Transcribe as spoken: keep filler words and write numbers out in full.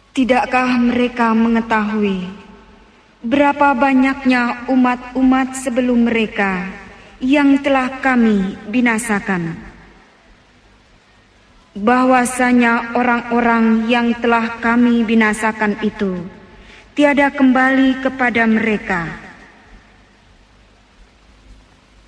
Tidakkah mereka mengetahui berapa banyaknya umat-umat sebelum mereka yang telah kami binasakan? Bahwasanya orang-orang yang telah kami binasakan itu tiada kembali kepada mereka